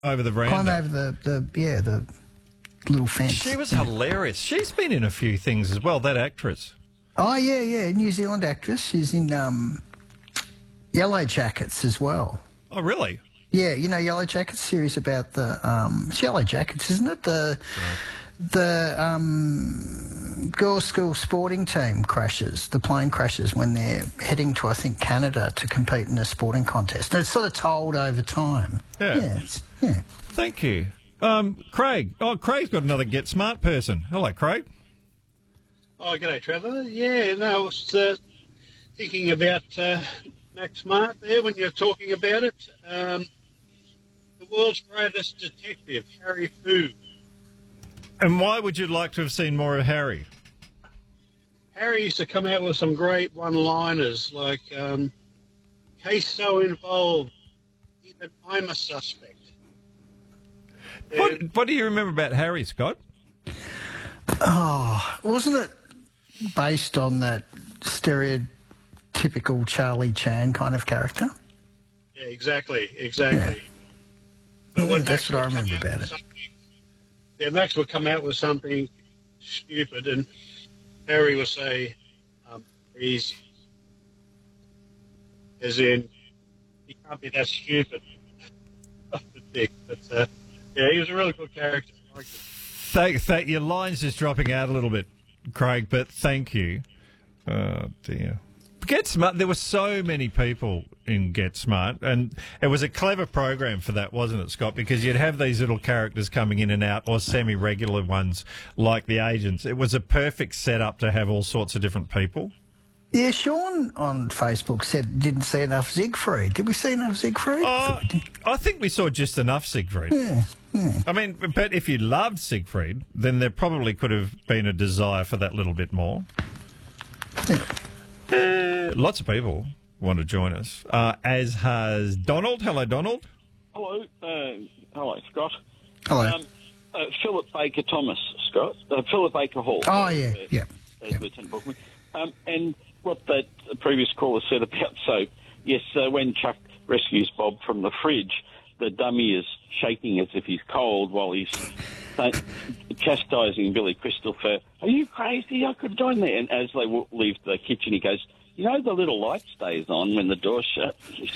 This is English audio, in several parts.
over the Climb veranda. over the little fence. She was hilarious. She's been in a few things as well, that actress. Oh, yeah, New Zealand actress. She's in Yellow Jackets as well. Oh, really? Yeah, you know Yellow Jackets series about the it's Yellow Jackets, isn't it? The girls' school sporting team crashes. The plane crashes when they're heading to, I think, Canada to compete in a sporting contest. And it's sort of told over time. Yeah. Yeah. Thank you. Craig. Oh, Craig's got another Get Smart person. Hello, Craig. Oh, g'day, Trevor. Yeah, no, I was thinking about Max Smart there when you're talking about it. The world's greatest detective, Harry Fu. And why would you like to have seen more of Harry? Harry used to come out with some great one-liners like, case so involved, even I'm a suspect. What do you remember about Harry, Scott? Oh, wasn't it based on that stereotypical Charlie Chan kind of character? Yeah, exactly. Yeah, that's what I remember about it. Yeah, Max would come out with something stupid, and Harry would say, easy. As in, he can't be that stupid. But, yeah, he was a really good character. I liked it. Your line's just dropping out a little bit, Craig, but thank you. Oh, dear. Get Smart, there were so many people in Get Smart, and it was a clever program for that, wasn't it, Scott? Because you'd have these little characters coming in and out, or semi-regular ones like the agents. It was a perfect setup to have all sorts of different people. Yeah, Sean on Facebook said didn't see enough Siegfried. Did we see enough Siegfried? I think we saw just enough Siegfried. Yeah. I mean, but if you loved Siegfried, then there probably could have been a desire for that little bit more. Lots of people want to join us, as has Donald. Hello, Donald. Hello. Hello, Scott. Hello. Philip Baker Thomas, Scott. Philip Baker Hall. Oh, yeah. Lieutenant Bookman. And what the previous caller said about, yes, when Chuck rescues Bob from the fridge, the dummy is shaking as if he's cold while he's chastising Billy Crystal for, are you crazy? I could join there. And as they leave the kitchen, he goes, you know, the little light stays on when the door's shut.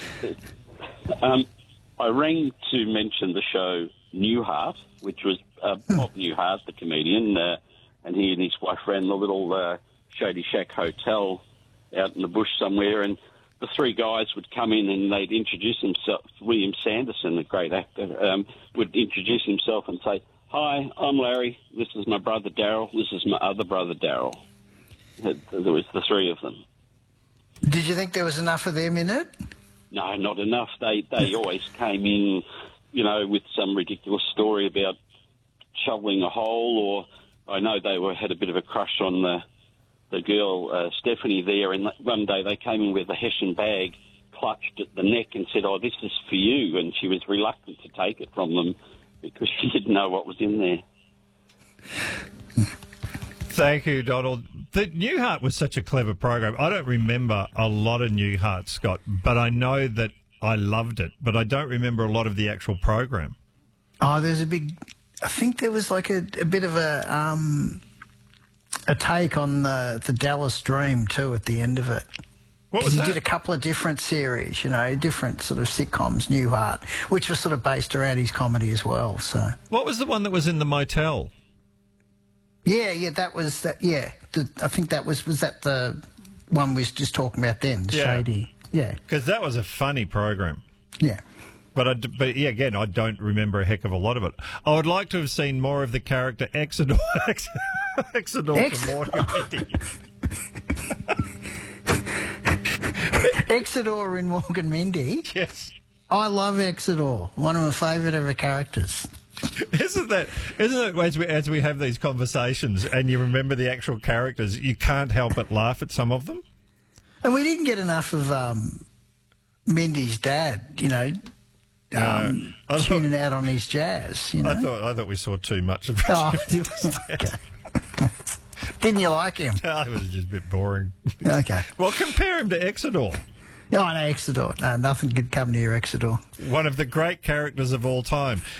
I rang to mention the show Newhart, which was Bob Newhart, the comedian, and he and his wife ran the little Shady Shack Hotel out in the bush somewhere, and the three guys would come in and they'd introduce themselves. William Sanderson, a great actor, would introduce himself and say, hi, I'm Larry, this is my brother Daryl, this is my other brother Daryl. There was the three of them. Did you think there was enough of them in it? No, not enough. They always came in, you know, with some ridiculous story about shoveling a hole, or I know they had a bit of a crush on the girl, Stephanie, there, and one day they came in with a Hessian bag, clutched at the neck and said, oh, this is for you, and she was reluctant to take it from them because she didn't know what was in there. Thank you, Donald. The Newhart was such a clever program. I don't remember a lot of Newhart, Scott, but I know that I loved it, but I don't remember a lot of the actual program. Oh, there's I think there was like a bit of a take on the Dallas Dream too at the end of it. What was that? He did a couple of different series, you know, different sort of sitcoms, Newhart, which was sort of based around his comedy as well. So what was the one that was in the motel? Yeah, that was that. Yeah, I think that was that the one we was just talking about then, the Shady. Yeah, because that was a funny program. Yeah. But yeah, again, I don't remember a heck of a lot of it. I would like to have seen more of the character Exodore. Exodore from Morgan Mindy. Exodore in Morgan Mindy? Yes. I love Exodore. One of my favourite ever characters. Isn't it as we have these conversations and you remember the actual characters, you can't help but laugh at some of them? And we didn't get enough of Mindy's dad, you know, tuning out on his jazz, you know. I thought we saw too much of it. Okay. Didn't you like him? It was just a bit boring. Okay. Well, compare him to Exodore. Oh, no, Exodore. No, nothing could come near Exodore. One of the great characters of all time.